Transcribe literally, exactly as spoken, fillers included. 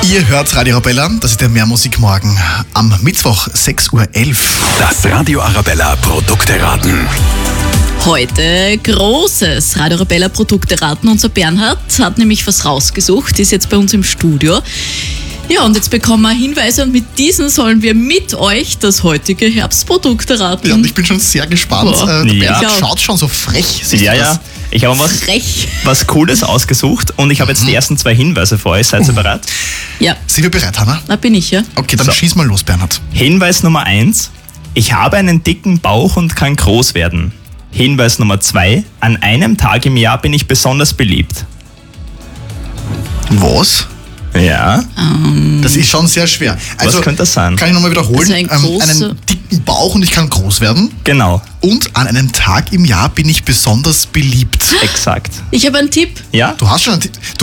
Ihr hört Radio Arabella, das ist der Mehrmusikmorgen am Mittwoch, sechs Uhr elf. Das Radio Arabella Produkte-Raten. Heute großes Radio Arabella Produkte raten. Unser Bernhard hat nämlich was rausgesucht, ist jetzt bei uns im Studio. Ja, und jetzt bekommen wir Hinweise und mit diesen sollen wir mit euch das heutige Herbstprodukte raten. Ja, und ich bin schon sehr gespannt. Boah. Äh, der Ja. Bernhard schaut schon so frech. Siehst Ja, du das? ja. Ich habe was, Frech. was Cooles ausgesucht und ich habe jetzt die ersten zwei Hinweise für euch. Seid ihr bereit? Ja, Sind wir bereit, Hanna? da bin ich, ja. Okay, dann So. schieß mal los, Bernhard. Hinweis Nummer eins. Ich habe einen dicken Bauch und kann groß werden. Hinweis Nummer zwei. An einem Tag im Jahr bin ich besonders beliebt. Was? Ja. Das ist schon sehr schwer. Also, Was könnte das sein? Kann ich nochmal wiederholen? Also ein großer- einen dicken Bauch und ich kann groß werden. Genau. Und an einem Tag im Jahr bin ich besonders beliebt. Exakt. Ich habe einen Tipp. Ja? Du hast schon einen Tipp.